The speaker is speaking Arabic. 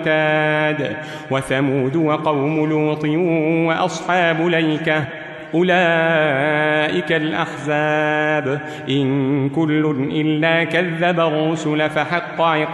وثمود وقوم لوط وأصحاب الأيكة أولئك الأحزاب إن كل إلا كذب الرسل فحق عقاب